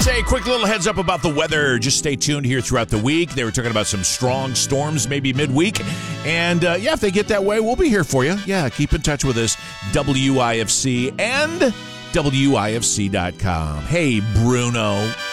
Say, quick little heads up about the weather. Just stay tuned here throughout the week. They were talking about some strong storms maybe midweek. And, if they get that way, we'll be here for you. Yeah, keep in touch with us. WIFC and WIFC.com. Hey, Bruno.